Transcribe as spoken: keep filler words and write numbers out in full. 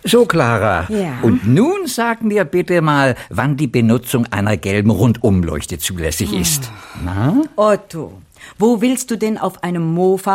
So, Clara. Ja. Und nun sag mir bitte mal, wann die Benutzung einer gelben Rundumleuchte zulässig ist. Na? Otto, wo willst du denn auf einem Mofa